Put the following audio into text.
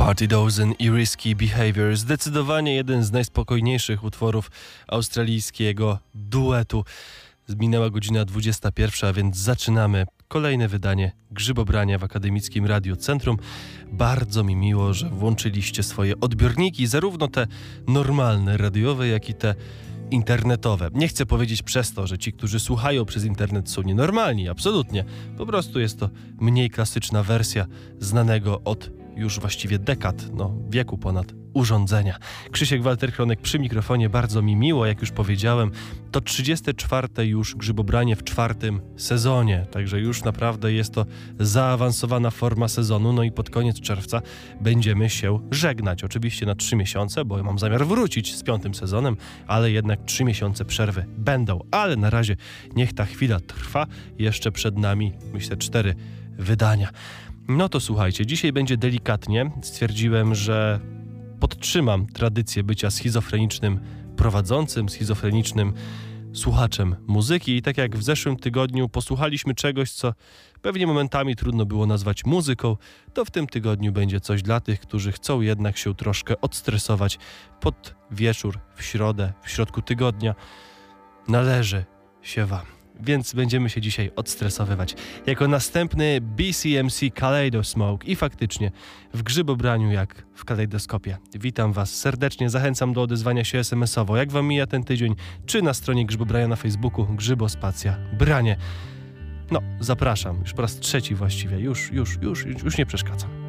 Party Dozen i Risky Behavior. Zdecydowanie jeden z najspokojniejszych utworów australijskiego duetu. Minęła godzina 21, a więc zaczynamy kolejne wydanie Grzybobrania w Akademickim Radiu Centrum. Bardzo mi miło, że włączyliście swoje odbiorniki, zarówno te normalne, radiowe, jak i te internetowe. Nie chcę powiedzieć przez to, że ci, którzy słuchają przez internet, są nienormalni, absolutnie. Po prostu jest to mniej klasyczna wersja znanego od już właściwie dekad, wieku ponad, urządzenia. Krzysiek Walter-Chronek przy mikrofonie, bardzo mi miło, jak już powiedziałem, to 34. już Grzybobranie w 4. sezonie, także już naprawdę jest to zaawansowana forma sezonu, i pod koniec czerwca będziemy się żegnać, oczywiście na 3 miesiące, bo mam zamiar wrócić z 5. sezonem, ale jednak 3 miesiące przerwy będą, ale na razie niech ta chwila trwa, jeszcze przed nami, myślę, 4 wydania. To słuchajcie, dzisiaj będzie delikatnie. Stwierdziłem, że podtrzymam tradycję bycia schizofrenicznym prowadzącym, schizofrenicznym słuchaczem muzyki i tak jak w zeszłym tygodniu posłuchaliśmy czegoś, co pewnie momentami trudno było nazwać muzyką, to w tym tygodniu będzie coś dla tych, którzy chcą jednak się troszkę odstresować pod wieczór, w środę, w środku tygodnia. Należy się wam. Więc będziemy się dzisiaj odstresowywać. Jako następny BCMC Kaleidosmoke i faktycznie w Grzybobraniu jak w kalejdoskopie. Witam was serdecznie, zachęcam do odezwania się SMS-owo. Jak wam mija ten tydzień, czy na stronie Grzybobrania na Facebooku, Grzybospacja Branie. Zapraszam, już po raz 3 właściwie, już nie przeszkadzam.